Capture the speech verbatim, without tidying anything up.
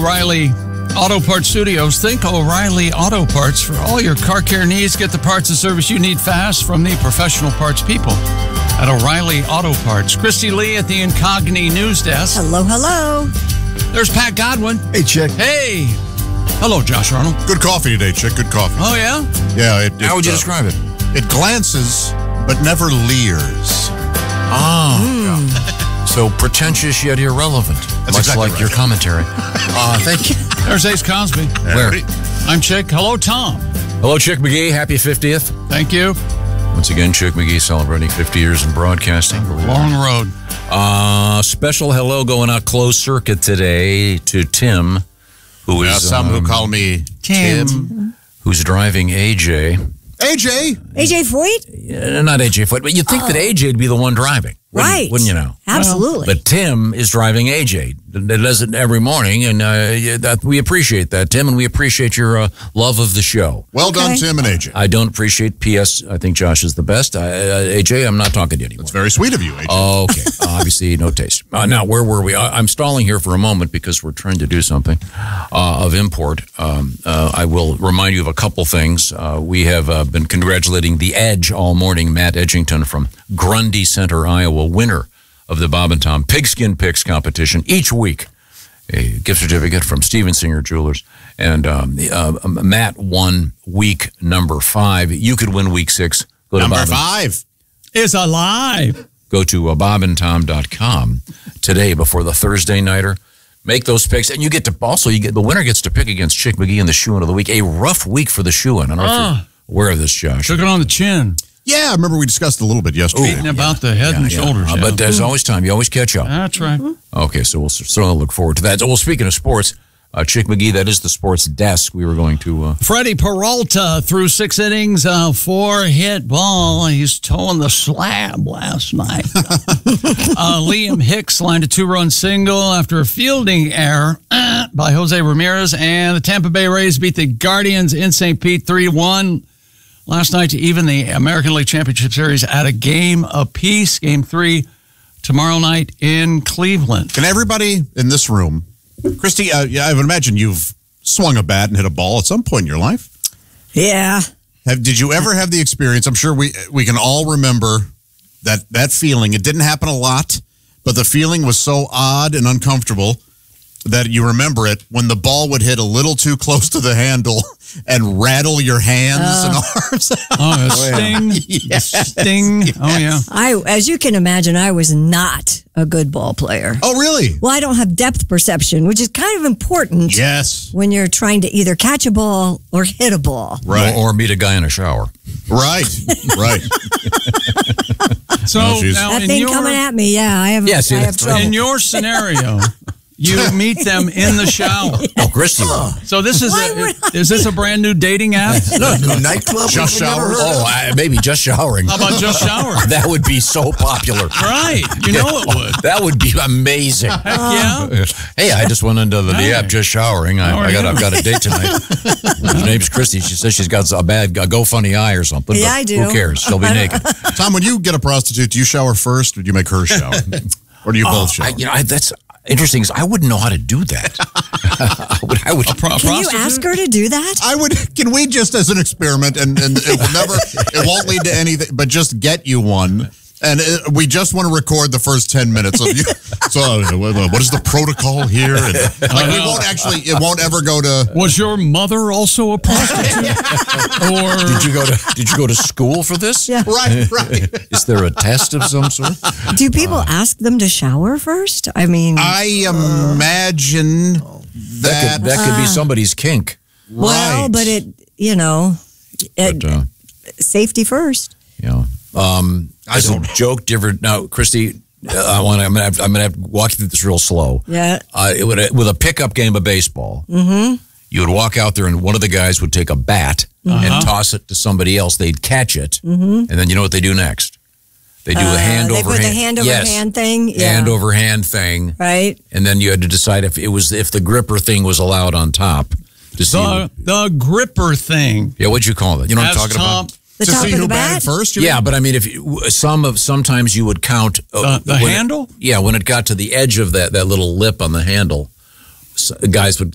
O'Reilly Auto Parts Studios. Think O'Reilly Auto Parts for all your car care needs. Get the parts and service you need fast from the professional parts people at O'Reilly Auto Parts. Christy Lee at the Incogni News Desk. Hello, hello. There's Pat Godwin. Hey, Chick. Hey. Hello, Josh Arnold. Good coffee today, Chick. Good coffee. Oh, yeah? Yeah. It, it, How would you uh, describe it? It glances, but never leers. Ah. Mm. So pretentious yet irrelevant. That's much exactly like right. your commentary. Uh, thank you. There's Ace Cosby. Where? I'm Chick. Hello, Tom. Hello, Chick McGee. Happy fiftieth. Thank you. Once again, Chick McGee celebrating fifty years in broadcasting. Long road. Uh, special hello going out closed circuit today to Tim, who is Yeah, some um, who call me Tim. Tim. who's driving A J. A J. A J Foyt? Uh, not A J Foot, but you'd think Oh. that A J would be the one driving. Wouldn't, Right. Wouldn't you know? Absolutely. But Tim is driving A J. It does it every morning, and uh, yeah, that, we appreciate that, Tim, and we appreciate your uh, love of the show. Well done, Okay. Tim and A J. I don't appreciate P S. I think Josh is the best. I, uh, A J, I'm not talking to you anymore. It's very sweet of you, A J. Okay. Obviously, no taste. Uh, now, where were we? I, I'm stalling here for a moment because we're trying to do something uh, of import. Um, uh, I will remind you of a couple things. Uh, we have uh, been congratulating the Edge all morning, Matt Edgington from Grundy Center, Iowa, winner of the Bob and Tom Pigskin Picks competition each week. A gift certificate from Steven Singer Jewelers. And um, the, uh, Matt won week number five. You could win week six. Go to Number Bob and- five. Is alive. Go to uh, bob and tom dot com today before the Thursday nighter. Make those picks, and you get to also you get the winner gets to pick against Chick McGee in the shoe-in of the week. A rough week for the shoe-in. I don't know Ah. if you're aware of this, Josh. Took it on the chin. Yeah, I remember we discussed it a little bit yesterday. Beating about the head and Yeah, shoulders. uh, yeah. but there's always time. You always catch up. That's right. Okay, so we'll certainly look forward to that. Well, speaking of sports, uh, Chick McGee, that is the sports desk. We were going to. Uh, Freddie Peralta threw six innings, uh, four hit ball. He's towing the slab last night. uh, Liam Hicks lined a two-run single after a fielding error uh, by Jose Ramirez, and the Tampa Bay Rays beat the Guardians in Saint Pete three one last night to even the American League Championship Series at a game apiece. Game three tomorrow night in Cleveland. Can everybody in this room, Christy, uh, yeah, I would imagine you've swung a bat and hit a ball at some point in your life. Yeah. Have, did you ever have the experience? I'm sure we we can all remember that that feeling. It didn't happen a lot, but the feeling was so odd and uncomfortable that you remember it when the ball would hit a little too close to the handle and rattle your hands Uh, and arms. Oh, the sting. The sting. Oh, yeah. I, as you can imagine, I was not a good ball player. Oh, really? Well, I don't have depth perception, which is kind of important Yes. when you're trying to either catch a ball or hit a ball. Right. or, or meet a guy in a shower. Right. Right. So Oh, geez. now That in thing your, coming at me, yeah, I have, Yeah, see, I have that's- trouble. in your scenario, you meet them in the shower. Oh, Christy. So this is Why a, would is this a brand new dating app? No, no nightclub. Just showers. Oh, I, maybe just showering. How about just shower? That would be so popular. Right. You know it would. That would be amazing. Heck yeah. Hey, I just went into the, the Hey. app just showering. I, How are I got you? I've got a date tonight. Her name's Christy. She says she's got a bad a GoFundMe eye or something. Yeah, but I do. Who cares? She'll be naked. Tom, when you get a prostitute, do you shower first or do you make her shower? Or do you both shower? I, you know, I, that's interesting. Is I wouldn't know how to do that. I would. I would Pro- Can you prostitute? ask her to do that? I would. Can we just, as an experiment, and, and it will never, it won't lead to anything, but just get you one, and it, we just want to record the first ten minutes of you. So, uh, what is the protocol here? And, like, we won't actually. It won't ever go to. Was your mother also a prostitute? Or Did you go to Did you go to school for this? Yeah. Right. Right. Is there a test of some sort? Do people ask them to shower first? I mean, I imagine That that. could, that could be somebody's kink. well, right. but it, you know, it, But, uh, safety first. you know, um, I as a don't- joke different. Now, Christy, uh, I want. I'm gonna. Have, I'm gonna have to walk you through this real slow. Yeah. Uh, it would with a pickup game of baseball. Mm-hmm. You would walk out there, and one of the guys would take a bat and toss it to somebody else. They'd catch it, and then you know what they do next? They do a hand Uh, they over put the hand. hand over yes. hand thing. Yeah. Hand over hand thing, Right. and then you had to decide if it was if the gripper thing was allowed on top. To see, the, the gripper thing? yeah, what'd you call it? You know what I'm As talking Tom, about? The to top see of who the batted bat. first. you Yeah, mean? but I mean, if you, some of sometimes you would count uh, The- the when it- handle? yeah, when it got to the edge of that that little lip on the handle, s- guys would